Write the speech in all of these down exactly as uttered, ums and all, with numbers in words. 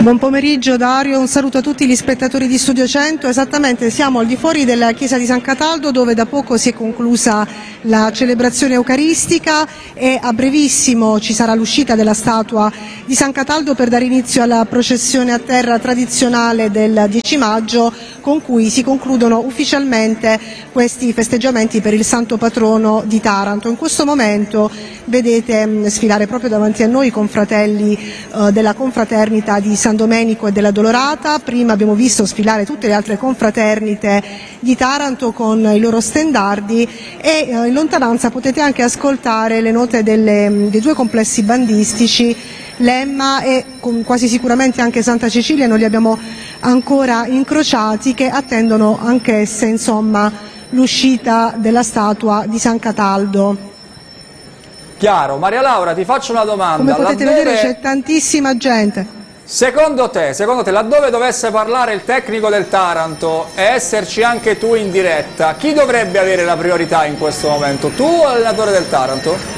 Buon pomeriggio Dario, un saluto a tutti gli spettatori di Studio cento. Esattamente, siamo al di fuori della chiesa di San Cataldo, dove da poco si è conclusa la celebrazione eucaristica e a brevissimo ci sarà l'uscita della statua di San Cataldo per dare inizio alla processione a terra tradizionale del dieci maggio, con cui si concludono ufficialmente questi festeggiamenti per il santo patrono di Taranto. In questo momento vedete sfilare proprio davanti a noi i confratelli eh, della confraternita di San Domenico e della Dolorata. Prima abbiamo visto sfilare tutte le altre confraternite di Taranto con i loro stendardi e eh, in lontananza potete anche ascoltare le note delle, dei due complessi bandistici, l'Emma e con quasi sicuramente anche Santa Cecilia, non li abbiamo ancora incrociati, che attendono anch'esse insomma l'uscita della statua di San Cataldo. Chiaro. Maria Laura, ti faccio una domanda. Come potete laddove... vedere c'è tantissima gente. Secondo te, secondo te, laddove dovesse parlare il tecnico del Taranto e esserci anche tu in diretta, chi dovrebbe avere la priorità in questo momento? Tu o l'allenatore del Taranto?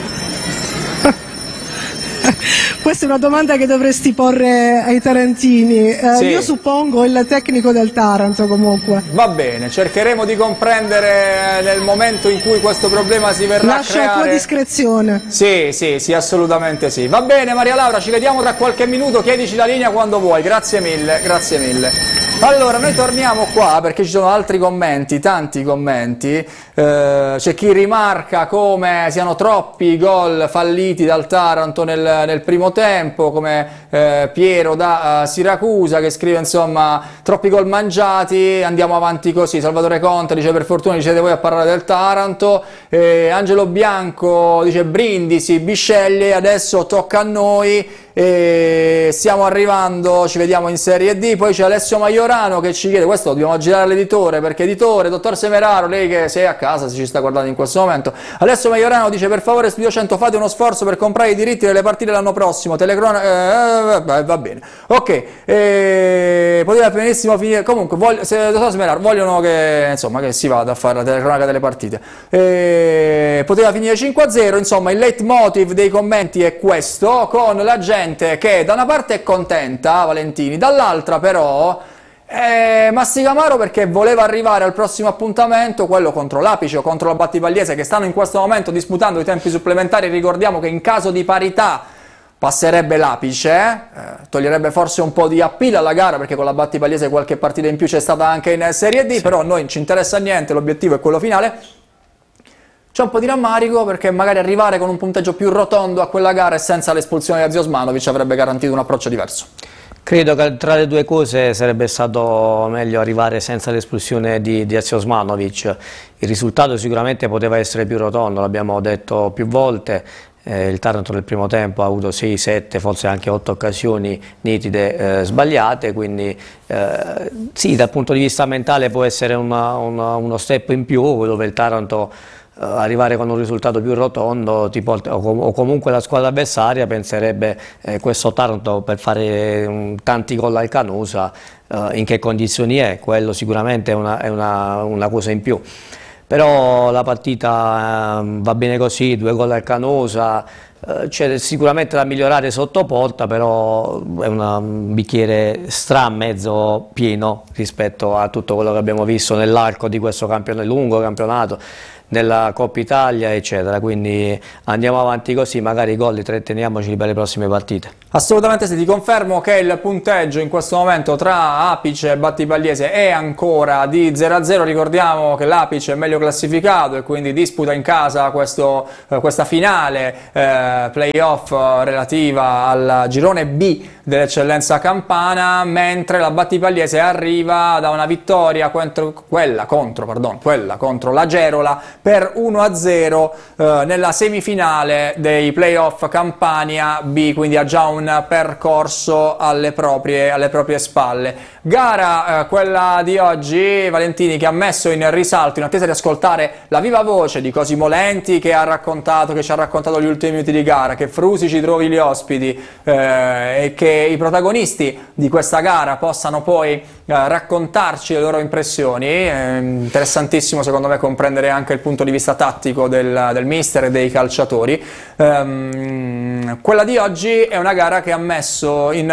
Questa è una domanda che dovresti porre ai tarantini. Eh, sì. Io suppongo il tecnico del Taranto comunque. Va bene, cercheremo di comprendere nel momento in cui questo problema si verrà Lascio a creare. a tua discrezione. Sì, sì, sì, assolutamente sì. Va bene Maria Laura, ci vediamo tra qualche minuto, chiedici la linea quando vuoi. Grazie mille, grazie mille. Allora, noi torniamo qua perché ci sono altri commenti, tanti commenti. Eh, c'è chi rimarca come siano troppi i gol falliti dal Taranto nel, nel primo tempo, come eh, Piero da uh, Siracusa che scrive insomma troppi gol mangiati, andiamo avanti così. Salvatore Conte dice per fortuna siete voi a parlare del Taranto. Eh, Angelo Bianco dice Brindisi, Bisceglie, adesso tocca a noi. E stiamo arrivando, ci vediamo in Serie D. Poi c'è Alessio Maiorano che ci chiede, questo lo dobbiamo girare all'editore, perché editore, dottor Semeraro, lei che sei a casa se ci sta guardando in questo momento, Alessio Maiorano dice per favore Studio cento fate uno sforzo per comprare i diritti delle partite l'anno prossimo, telecronaca, eh, va bene, ok, eh, poteva benissimo finire, comunque voglio, se, dottor Semeraro, vogliono che, insomma, che si vada a fare la telecronaca delle partite, eh, poteva finire cinque a zero, insomma il leitmotiv dei commenti è questo, con la gente che da una parte è contenta, Valentini, dall'altra però eh, mastica amaro perché voleva arrivare al prossimo appuntamento, quello contro l'Apice o contro la Battipagliese, che stanno in questo momento disputando i tempi supplementari. Ricordiamo che in caso di parità passerebbe l'Apice, eh, toglierebbe forse un po' di appeal alla gara, perché con la Battipagliese qualche partita in più c'è stata anche in Serie D, sì. Però a noi non ci interessa niente, l'obiettivo è quello finale. C'è un po' di rammarico perché magari arrivare con un punteggio più rotondo a quella gara e senza l'espulsione di Aziosmanovic avrebbe garantito un approccio diverso. Credo che tra le due cose sarebbe stato meglio arrivare senza l'espulsione di, di Aziosmanovic. Il risultato sicuramente poteva essere più rotondo, l'abbiamo detto più volte. Eh, il Taranto nel primo tempo ha avuto sei sette, forse anche otto occasioni nitide eh, sbagliate, quindi eh, sì, dal punto di vista mentale può essere una, una, uno step in più dove il Taranto Uh, arrivare con un risultato più rotondo ti porta, o, com o comunque la squadra avversaria penserebbe eh, questo Taranto per fare um, tanti gol al Canosa uh, in che condizioni è, quello sicuramente è una, è una, una cosa in più. Però la partita uh, va bene così, due gol al Canosa, uh, c'è sicuramente da migliorare sotto porta, però è una, un bicchiere stra mezzo pieno rispetto a tutto quello che abbiamo visto nell'arco di questo campionato, lungo campionato, nella Coppa Italia eccetera, quindi andiamo avanti così, magari i gol li tratteniamoci per le prossime partite. Assolutamente sì, ti confermo che il punteggio in questo momento tra Apice e Battipagliese è ancora di zero a zero, ricordiamo che l'Apice è meglio classificato e quindi disputa in casa questo, eh, questa finale eh, playoff relativa al girone B dell'eccellenza campana, mentre la Battipagliese arriva da una vittoria contro, quella, contro, pardon, quella contro la Gerola per uno a zero eh, nella semifinale dei playoff Campania B, quindi ha già un percorso alle proprie, alle proprie spalle. Gara eh, quella di oggi, Valentini, che ha messo in risalto, in attesa di ascoltare la viva voce di Cosimo Lenti che ha raccontato, che ci ha raccontato gli ultimi minuti di gara, che Frusi ci trovi gli ospiti eh, e che i protagonisti di questa gara possano poi eh, raccontarci le loro impressioni. È interessantissimo secondo me comprendere anche il punto di vista tattico del, del mister e dei calciatori. Ehm, quella di oggi è una gara che ha messo in